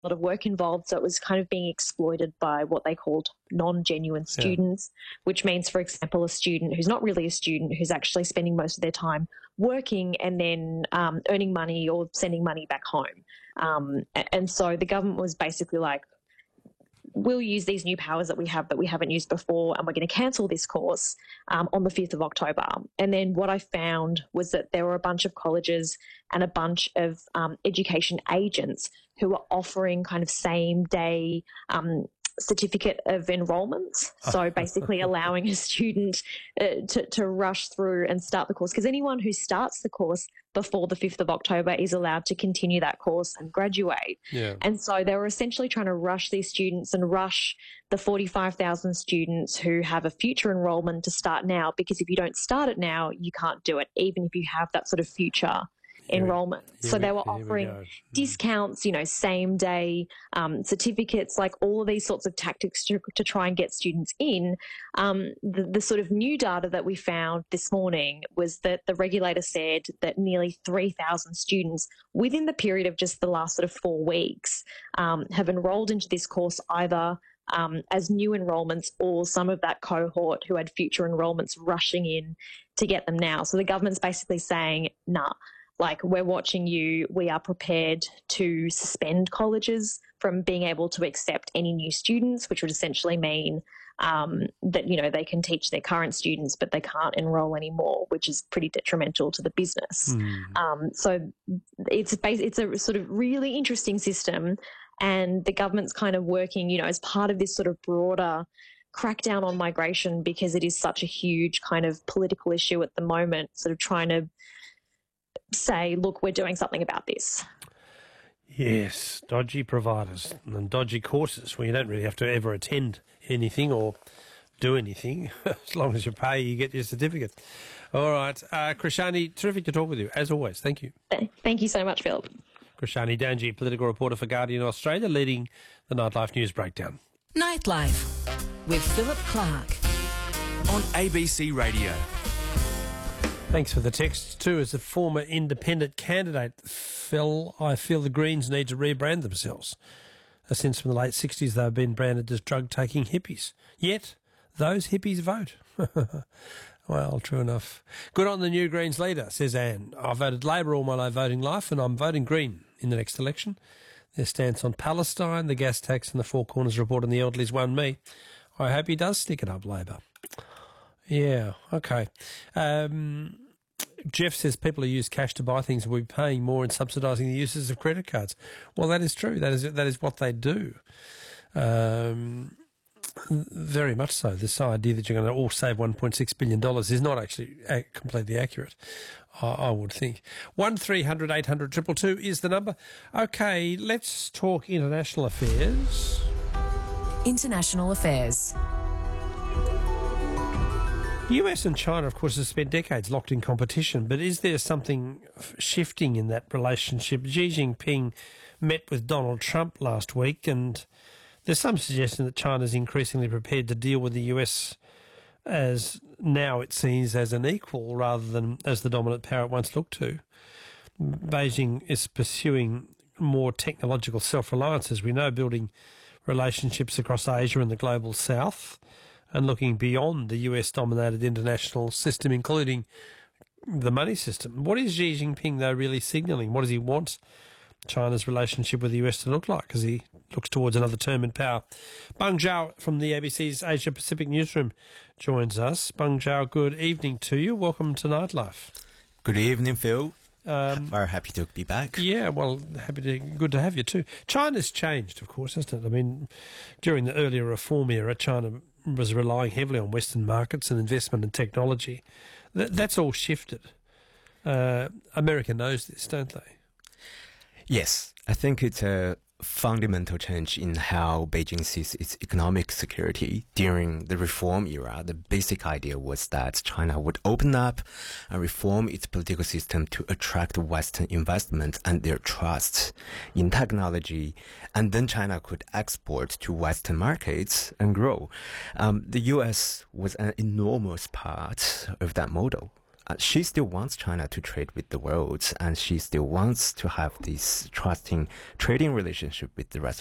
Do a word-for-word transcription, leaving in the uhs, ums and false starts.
a lot of work involved, so it was kind of being exploited by what they called non-genuine students, yeah. which means, for example, a student who's not really a student, who's actually spending most of their time working and then um, earning money or sending money back home. Um, and so the government was basically like, we'll use these new powers that we have that we haven't used before, and we're going to cancel this course um, on the fifth of October. And then what I found was that there were a bunch of colleges and a bunch of um, education agents who were offering kind of same day um, certificate of enrolments. So basically allowing a student uh, to, to rush through and start the course, because anyone who starts the course before the fifth of October is allowed to continue that course and graduate. Yeah. And so they were essentially trying to rush these students and rush the forty-five thousand students who have a future enrolment to start now, because if you don't start it now, you can't do it, even if you have that sort of future enrollment. Here so we, they were we offering mm. discounts, you know, same day um, certificates, like all of these sorts of tactics to, to try and get students in. Um, the, the sort of new data that we found this morning was that the regulator said that nearly three thousand students within the period of just the last sort of four weeks um, have enrolled into this course either Um, as new enrolments or some of that cohort who had future enrolments rushing in to get them now. So the government's basically saying, nah, like we're watching you. We are prepared to suspend colleges from being able to accept any new students, which would essentially mean um, that, you know, they can teach their current students, but they can't enroll anymore, which is pretty detrimental to the business. Mm. Um, so it's, it's a sort of really interesting system. And the government's kind of working, you know, as part of this sort of broader crackdown on migration, because it is such a huge kind of political issue at the moment, sort of trying to say, look, we're doing something about this. Yes, dodgy providers and dodgy courses where you don't really have to ever attend anything or do anything. As long as you pay, you get your certificate. All right. Uh, Krishani, terrific to talk with you, as always. Thank you. Thank you so much, Phil. Krishani Danji, political reporter for Guardian Australia, leading the Nightlife News Breakdown. Nightlife with Philip Clark on A B C Radio. Thanks for the text too. As a former independent candidate, Phil, I feel the Greens need to rebrand themselves. Since from the late sixties they've been branded as drug-taking hippies. Yet, those hippies vote. Well, true enough. Good on the new Greens leader, says Anne. I voted Labor all my voting life and I'm voting Green in the next election. Their stance on Palestine, the gas tax and the Four Corners report on the elderly's won me. I hope he does stick it up, Labor. Yeah, okay. Um, Jeff says people who use cash to buy things will be paying more and subsidising the uses of credit cards. Well, that is true. That is that is what they do. Um, very much so. This idea that you're going to all save one point six billion dollars is not actually completely accurate, I, I would think. one three hundred eight hundred two two two is the number. Okay, let's talk international affairs. International affairs. The U S and China, of course, have spent decades locked in competition, but is there something shifting in that relationship? Xi Jinping met with Donald Trump last week, and there's some suggestion that China's increasingly prepared to deal with the U S as now it seems as an equal rather than as the dominant power it once looked to. Beijing is pursuing more technological self-reliance, as we know, building relationships across Asia and the global south, and looking beyond the U S-dominated international system, including the money system. What is Xi Jinping, though, really signalling? What does he want China's relationship with the U S to look like as he looks towards another term in power? Beng Zhao from the A B C's Asia-Pacific newsroom joins us. Beng Zhao, good evening to you. Welcome to Nightlife. Good evening, Phil. Um, Very happy to be back. Yeah, well, happy to, good to have you too. China's changed, of course, hasn't it? I mean, during the earlier reform era, China was relying heavily on Western markets and investment and technology. That, that's all shifted. Uh, America knows this, don't they? Yes, I think it's a fundamental change in how Beijing sees its economic security. During the reform era, the basic idea was that China would open up and reform its political system to attract Western investment and their trust in technology, and then China could export to Western markets and grow. Um, the U S was an enormous part of that model. uh, she still wants China to trade with the world, and she still wants to have this trusting trading relationship with the rest